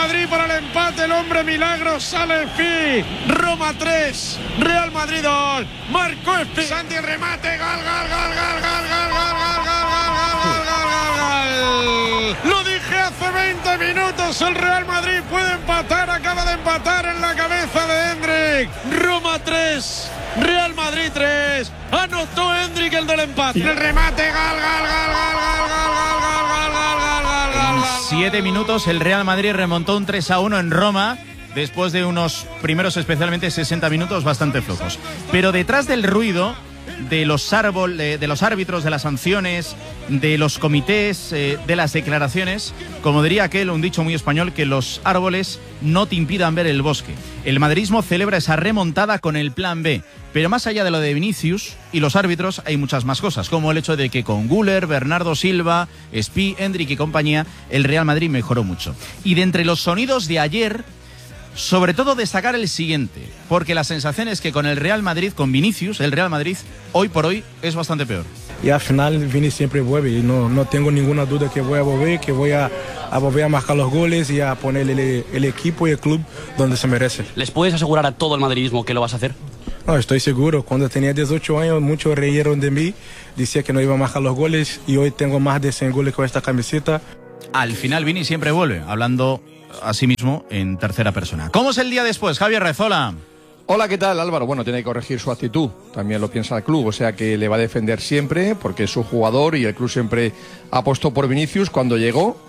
Madrid para el empate, el hombre milagro, sale Espi. Roma 3, Real Madrid 2, marcó Espi. Santi, el remate, gol, gol, gol, gol, gol, gol, gol, gol, gol, gol, gol, gol. Lo dije hace 20 minutos, el Real Madrid puede empatar, acaba de empatar en la cabeza de Hendrik. Roma 3, Real Madrid 3, anotó Hendrik el del empate. El remate, gol, gol, gol, gol, gol, gol, gol, gol, gol, gol, gol. 7 minutos el Real Madrid remontó un 3-1 en Roma después de unos primeros especialmente 60 minutos bastante flojos. Pero detrás del ruido de los árbitros, de las sanciones, de los comités, de las declaraciones, como diría aquel, un dicho muy español, que los árboles no te impidan ver el bosque. El madridismo celebra esa remontada con el plan B, pero más allá de lo de Vinicius y los árbitros hay muchas más cosas, como el hecho de que con Güler, Bernardo Silva, Espi, Hendrik y compañía, el Real Madrid mejoró mucho. Y de entre los sonidos de ayer, sobre todo destacar el siguiente, porque la sensación es que con el Real Madrid, con Vinicius, el Real Madrid, hoy por hoy, es bastante peor. Y al final Vini siempre vuelve y no tengo ninguna duda que voy a volver, que voy a volver a marcar los goles y a poner el equipo y el club donde se merece. ¿Les puedes asegurar a todo el madridismo que lo vas a hacer? No, estoy seguro. Cuando tenía 18 años, muchos reyeron de mí, decía que no iba a marcar los goles y hoy tengo más de 100 goles con esta camiseta. Al final Vini siempre vuelve, hablando a sí mismo en tercera persona. ¿Cómo es el día después, Javier Rezola? Hola, ¿qué tal, Álvaro? Bueno, tiene que corregir su actitud, también lo piensa el club, o sea que le va a defender siempre porque es su jugador y el club siempre apostó por Vinicius cuando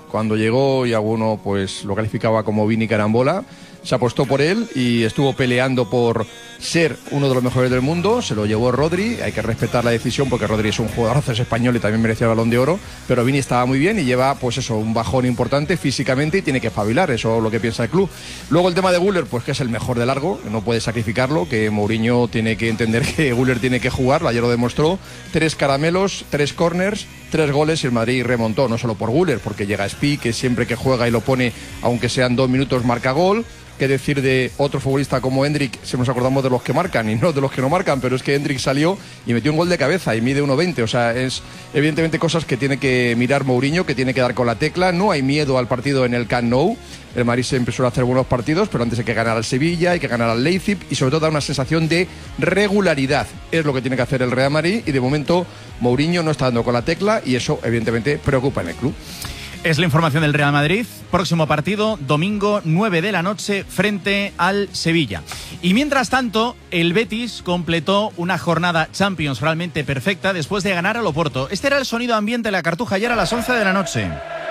llegó y alguno pues lo calificaba como Vini Carambola. Se apostó por él y estuvo peleando por ser uno de los mejores del mundo. Se lo llevó Rodri, hay que respetar la decisión porque Rodri es un jugadorazo, es español y también merecía el Balón de Oro, pero Vini estaba muy bien y lleva pues eso, un bajón importante físicamente y tiene que espabilar, eso es lo que piensa el club. Luego el tema de Güler, pues que es el mejor de largo, no puede sacrificarlo, que Mourinho tiene que entender que Güler tiene que jugar, ayer lo demostró, 3 caramelos, 3 corners, 3 goles y el Madrid remontó, no solo por Güler, porque llega Espi, que siempre que juega y lo pone, aunque sean 2 minutos, marca gol. Qué decir de otro futbolista como Hendrik, si nos acordamos de los que marcan y no de los que no marcan, pero es que Hendrik salió y metió un gol de cabeza y mide 1,20, o sea, es evidentemente cosas que tiene que mirar Mourinho, que tiene que dar con la tecla. No hay miedo al partido en el Camp Nou, el Madrid siempre suele hacer buenos partidos, pero antes hay que ganar al Sevilla, hay que ganar al Leipzig y sobre todo dar una sensación de regularidad, es lo que tiene que hacer el Real Madrid y de momento Mourinho no está dando con la tecla y eso evidentemente preocupa en el club. Es la información del Real Madrid. Próximo partido, domingo 9 de la noche, frente al Sevilla. Y mientras tanto, el Betis completó una jornada Champions realmente perfecta después de ganar al Oporto. Este era el sonido ambiente de la Cartuja ayer a las 11 de la noche.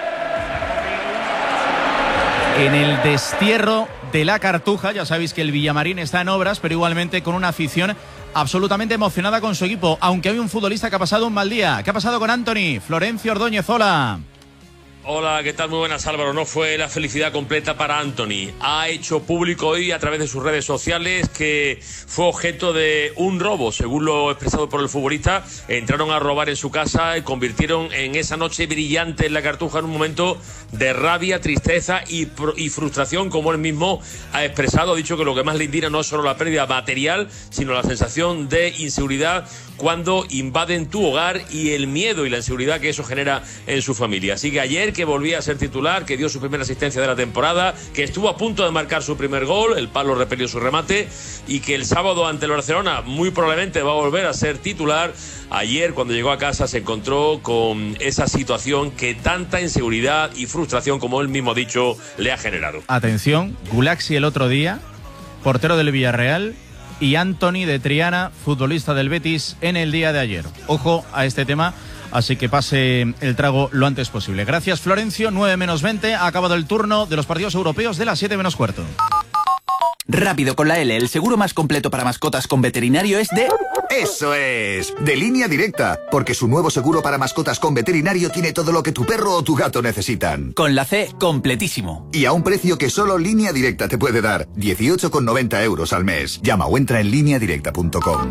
En el destierro de la Cartuja, ya sabéis que el Villamarín está en obras, pero igualmente con una afición absolutamente emocionada con su equipo, aunque hay un futbolista que ha pasado un mal día. ¿Qué ha pasado con Anthony? Florencio Ordóñez, hola. Hola, ¿qué tal? Muy buenas, Álvaro. No fue la felicidad completa para Anthony. Ha hecho público hoy a través de sus redes sociales que fue objeto de un robo, según lo expresado por el futbolista. Entraron a robar en su casa y convirtieron en esa noche brillante en la Cartuja en un momento de rabia, tristeza y frustración, como él mismo ha expresado. Ha dicho que lo que más le indigna no es solo la pérdida material, sino la sensación de inseguridad cuando invaden tu hogar y el miedo y la inseguridad que eso genera en su familia. Así que ayer, que volvía a ser titular, que dio su primera asistencia de la temporada, que estuvo a punto de marcar su primer gol, el palo repelió su remate, y que el sábado ante el Barcelona muy probablemente va a volver a ser titular. Ayer, cuando llegó a casa, se encontró con esa situación que tanta inseguridad y frustración, como él mismo ha dicho, le ha generado. Atención, Gulaxi el otro día, portero del Villarreal, y Anthony de Triana, futbolista del Betis, en el día de ayer. Ojo a este tema, así que pase el trago lo antes posible. Gracias, Florencio. 9:20, ha acabado el turno de los partidos europeos de las 7:15. Rápido con la L, el seguro más completo para mascotas con veterinario es de... ¡Eso es! De Línea Directa, porque su nuevo seguro para mascotas con veterinario tiene todo lo que tu perro o tu gato necesitan. Con la C, completísimo. Y a un precio que solo Línea Directa te puede dar, 18,90 € al mes. Llama o entra en lineadirecta.com.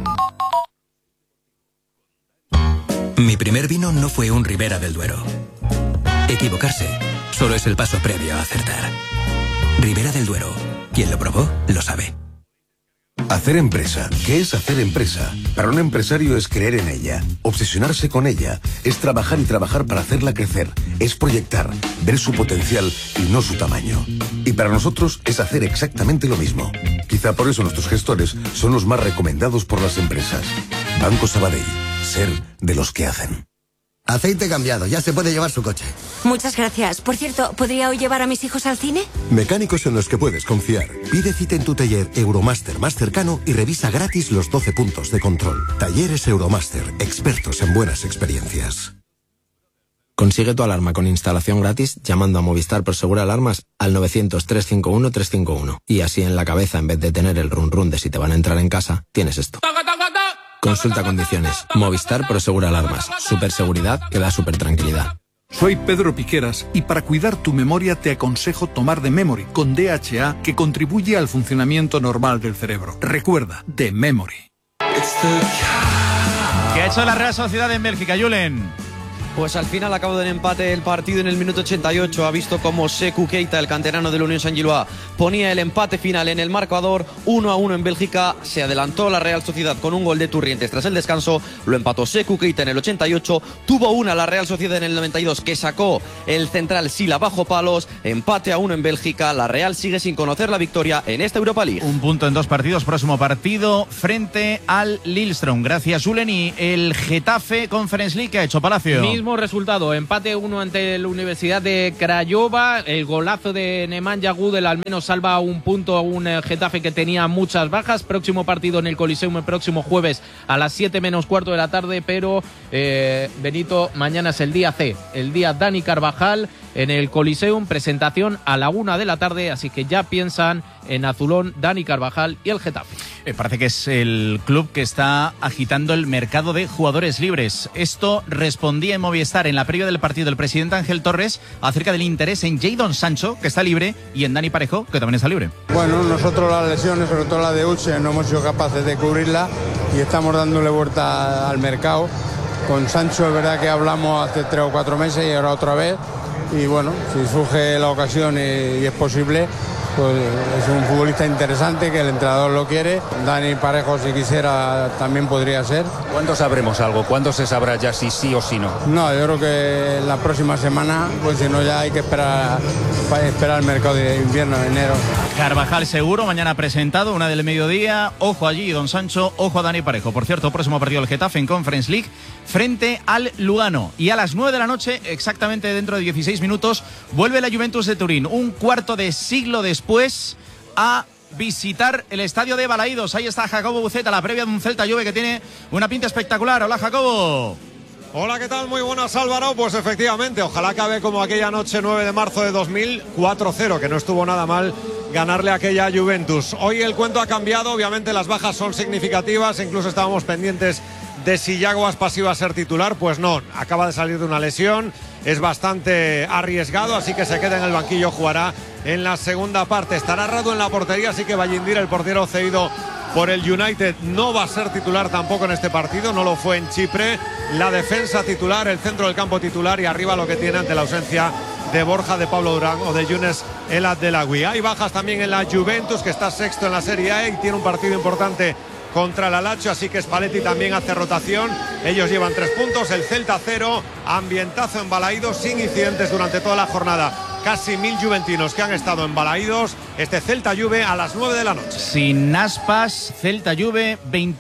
Mi primer vino no fue un Ribera del Duero. Equivocarse solo es el paso previo a acertar. Ribera del Duero. Quien lo probó, lo sabe. Hacer empresa. ¿Qué es hacer empresa? Para un empresario es creer en ella, obsesionarse con ella, es trabajar y trabajar para hacerla crecer, es proyectar, ver su potencial y no su tamaño. Y para nosotros es hacer exactamente lo mismo. Quizá por eso nuestros gestores son los más recomendados por las empresas. Banco Sabadell. Ser de los que hacen. Aceite cambiado, ya se puede llevar su coche. Muchas gracias. Por cierto, ¿podría hoy llevar a mis hijos al cine? Mecánicos en los que puedes confiar. Pide cita en tu taller Euromaster más cercano y revisa gratis los 12 puntos de control. Talleres Euromaster, expertos en buenas experiencias. Consigue tu alarma con instalación gratis llamando a Movistar Prosegur Alarmas al 900-351-351. Y así en la cabeza, en vez de tener el run run de si te van a entrar en casa, tienes esto. Consulta condiciones. Movistar Prosegur Alarmas. Superseguridad que da super tranquilidad. Soy Pedro Piqueras y para cuidar tu memoria te aconsejo tomar The Memory con DHA que contribuye al funcionamiento normal del cerebro. Recuerda, The Memory. ¿Qué ha hecho la Real Sociedad en Bélgica, Julen? Pues al final acabó del empate el partido en el minuto 88. Ha visto como Sekou Keita, el canterano del Unión Saint-Gilloise, ponía el empate final en el marcador. 1-1 en Bélgica. Se adelantó la Real Sociedad con un gol de Turrientes tras el descanso. Lo empató Sekou Keita en el 88. Tuvo una la Real Sociedad en el 92 que sacó el central Sila bajo palos. Empate a 1 en Bélgica. La Real sigue sin conocer la victoria en esta Europa League. Un punto en 2 partidos. Próximo partido frente al Lillestrøm. Gracias, Julen. Y el Getafe Conference League que ha hecho Palacio. Mismo resultado, empate 1 ante la Universidad de Craiova. El golazo de Nemanja Gudel al menos salva un punto a un Getafe que tenía muchas bajas. Próximo partido en el Coliseum el próximo jueves a las 7 menos cuarto de la tarde, pero Benito, mañana es el día C, el día Dani Carvajal en el Coliseum, presentación a la 1 de la tarde, así que ya piensan en azulón Dani Carvajal y el Getafe. Parece que es el club que está agitando el mercado de jugadores libres. Esto respondía en Movistar en la previa del partido del presidente Ángel Torres acerca del interés en Jadon Sancho, que está libre, y en Dani Parejo, que también está libre. Bueno, nosotros las lesiones, sobre todo la de Uche, no hemos sido capaces de cubrirla y estamos dándole vuelta al mercado. Con Sancho es verdad que hablamos hace 3 o 4 meses y ahora otra vez. Y bueno, si surge la ocasión y es posible, pues es un futbolista interesante que el entrenador lo quiere. Dani Parejo, si quisiera, también podría ser. ¿Cuándo sabremos algo? ¿Cuándo se sabrá ya si sí o si no? No, yo creo que la próxima semana, pues si no ya hay que esperar el mercado de invierno, de enero. Carvajal seguro, mañana presentado, 1 del mediodía. Ojo allí, don Sancho, ojo a Dani Parejo. Por cierto, próximo partido del Getafe en Conference League frente al Lugano. Y a las 9 de la noche, exactamente dentro de 16 minutos, vuelve la Juventus de Turín. Un cuarto de siglo después a visitar el estadio de Balaídos. Ahí está Jacobo Buceta, la previa de un Celta Juve que tiene una pinta espectacular. Hola, Jacobo. Hola, ¿qué tal? Muy buenas, Álvaro. Pues efectivamente, ojalá acabe como aquella noche 9 de marzo de 2000, 4-0, que no estuvo nada mal ganarle a aquella Juventus. Hoy el cuento ha cambiado, obviamente las bajas son significativas, incluso estábamos pendientes de si Yago Aspas iba a ser titular, pues no, acaba de salir de una lesión, es bastante arriesgado, así que se queda en el banquillo, jugará en la segunda parte. Estará Radu en la portería, así que Vallindir, el portero cedido por el United, no va a ser titular tampoco en este partido, no lo fue en Chipre. La defensa titular, el centro del campo titular y arriba lo que tiene ante la ausencia de Borja, de Pablo Durán o de Younes El Abdelagui. Hay bajas también en la Juventus, que está sexto en la Serie A y tiene un partido importante contra el Lazio, así que Spalletti también hace rotación. Ellos llevan 3 puntos, el Celta 0, ambientazo en Balaídos sin incidentes durante toda la jornada. Casi 1000 juventinos que han estado en Balaídos. Este Celta Juve a las 9 de la noche. Sin Aspas, Celta Juve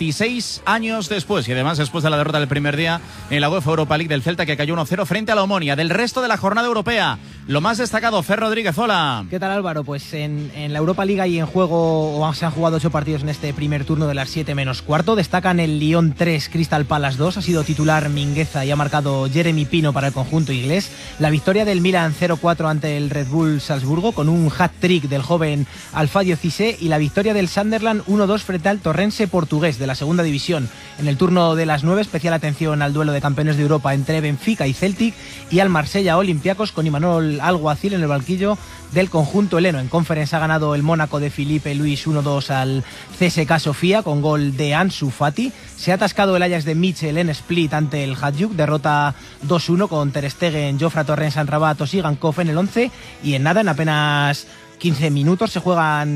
26 años después. Y además después de la derrota del primer día en la UEFA Europa League del Celta, que cayó 1-0 frente a la Omonia. Del resto de la jornada europea, lo más destacado, Fer Rodríguez, hola. ¿Qué tal, Álvaro? Pues en la Europa League hay en juego, o se han jugado 8 partidos en este primer turno de las 7 menos cuarto. Destacan el Lyon 3, Crystal Palace 2. Ha sido titular Mingueza y ha marcado Jeremy Pino para el conjunto inglés. La victoria del Milan 0-4 ante el Red Bull Salzburgo con un hat-trick del joven Alfadio Cissé, y la victoria del Sunderland 1-2 frente al Torrense portugués de la segunda división. En el turno de las 9, especial atención al duelo de campeones de Europa entre Benfica y Celtic, y al Marsella Olympiacos con Imanol Alguacil en el banquillo del conjunto heleno. En Conference ha ganado el Mónaco de Filipe Luis 1-2 al CSKA Sofía con gol de Ansu Fati. Se ha atascado el Ajax de Mitchell en Split ante el Hajduk, derrota 2-1 con Ter Stegen, Jofra Torrens, Amrabat o Sigankov en el 11, y en nada, en apenas 15 minutos. Se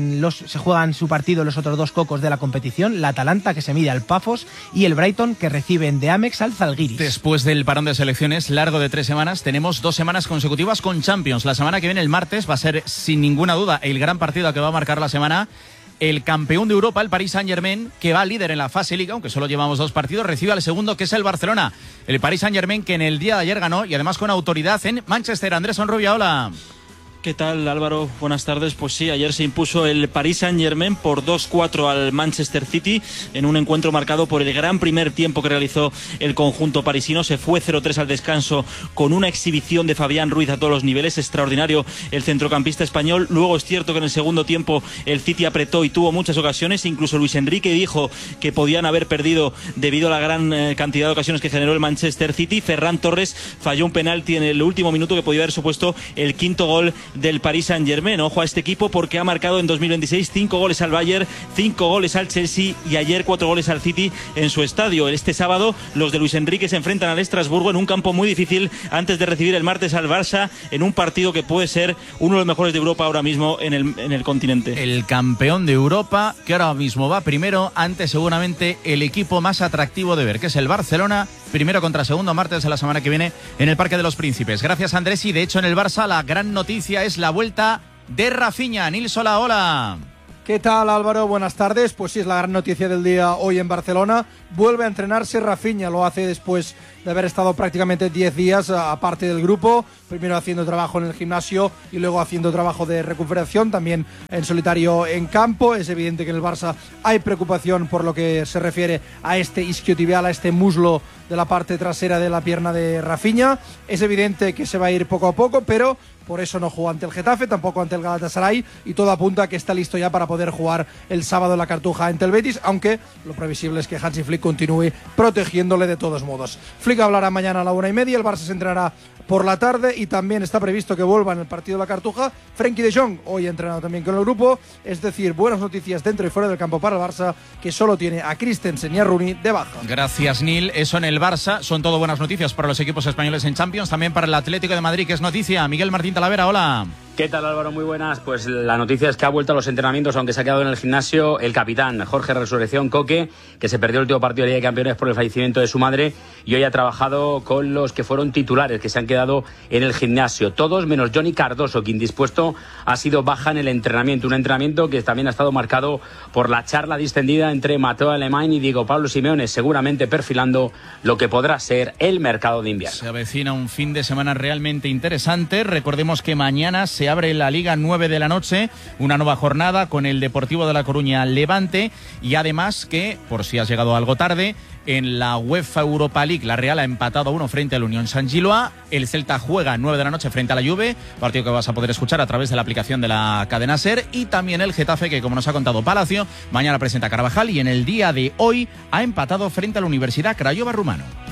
juegan su partido los otros dos cocos de la competición, la Atalanta, que se mide al Pafos, y el Brighton, que reciben de Amex al Zalgiris. Después del parón de selecciones largo de 3 semanas, tenemos 2 semanas consecutivas con Champions. La semana que viene, el martes, va a ser sin ninguna duda el gran partido que va a marcar la semana. El campeón de Europa, el Paris Saint-Germain, que va líder en la fase Liga, aunque solo llevamos 2 partidos, recibe al segundo, que es el Barcelona. El Paris Saint-Germain, que en el día de ayer ganó, y además con autoridad en Manchester. Andrés Sonrubia, hola. ¿Qué tal, Álvaro? Buenas tardes. Pues sí, ayer se impuso el Paris Saint-Germain por 2-4 al Manchester City en un encuentro marcado por el gran primer tiempo que realizó el conjunto parisino. Se fue 0-3 al descanso con una exhibición de Fabián Ruiz a todos los niveles. Extraordinario el centrocampista español. Luego es cierto que en el segundo tiempo el City apretó y tuvo muchas ocasiones. Incluso Luis Enrique dijo que podían haber perdido debido a la gran cantidad de ocasiones que generó el Manchester City. Ferran Torres falló un penalti en el último minuto que podía haber supuesto el quinto gol del Paris Saint-Germain. Ojo a este equipo porque ha marcado en 2026 5 goles al Bayern, 5 goles al Chelsea y ayer 4 goles al City en su estadio. Este sábado los de Luis Enrique se enfrentan al Estrasburgo en un campo muy difícil antes de recibir el martes al Barça en un partido que puede ser uno de los mejores de Europa ahora mismo en el continente. El campeón de Europa, que ahora mismo va primero, ante seguramente el equipo más atractivo de ver, que es el Barcelona, primero contra segundo, martes de la semana que viene en el Parque de los Príncipes. Gracias, Andrés. Y de hecho en el Barça la gran noticia es la vuelta de Rafinha. Nils, hola. ¿Qué tal, Álvaro? Buenas tardes. Pues sí, es la gran noticia del día hoy en Barcelona. Vuelve a entrenarse Rafinha, lo hace después de haber estado prácticamente 10 días aparte del grupo, primero haciendo trabajo en el gimnasio y luego haciendo trabajo de recuperación, también en solitario en campo. Es evidente que en el Barça hay preocupación por lo que se refiere a este isquiotibial, a este muslo de la parte trasera de la pierna de Rafinha. Es evidente que se va a ir poco a poco, pero por eso no jugó ante el Getafe, tampoco ante el Galatasaray, y todo apunta a que está listo ya para poder jugar el sábado en la Cartuja ante el Betis, aunque lo previsible es que Hansi Flick continúe protegiéndole de todos modos. Flick hablará mañana a la 1:30, el Barça se entrenará por la tarde y también está previsto que vuelva en el partido de la Cartuja Frenkie de Jong, hoy entrenado también con el grupo. Es decir, buenas noticias dentro y fuera del campo para el Barça, que solo tiene a Christensen y a Rooney de baja. Gracias, Nil. Eso en el Barça son todo buenas noticias para los equipos españoles en Champions, también para el Atlético de Madrid, que es noticia. Miguel Martín Talavera, hola. ¿Qué tal, Álvaro? Muy buenas. Pues la noticia es que ha vuelto a los entrenamientos, aunque se ha quedado en el gimnasio, el capitán Jorge Resurrección Coque, que se perdió el último partido de Liga de Campeones por el fallecimiento de su madre, y hoy ha trabajado con los que fueron titulares, que se han quedado en el gimnasio. Todos menos Johnny Cardoso, que indispuesto ha sido baja en el entrenamiento. Un entrenamiento que también ha estado marcado por la charla distendida entre Mateo Alemán y Diego Pablo Simeone, seguramente perfilando lo que podrá ser el mercado de invierno. Se avecina un fin de semana realmente interesante. Recordemos que mañana se abre la Liga 9 de la noche, una nueva jornada con el Deportivo de La Coruña Levante, y además que, por si has llegado algo tarde, en la UEFA Europa League la Real ha empatado a 1 frente al Unión Saint-Gilloise. El Celta juega 9 de la noche frente a la Juve, partido que vas a poder escuchar a través de la aplicación de la cadena SER, y también el Getafe, que como nos ha contado Palacio, mañana presenta a Carvajal y en el día de hoy ha empatado frente a la Universidad Craiova Rumano.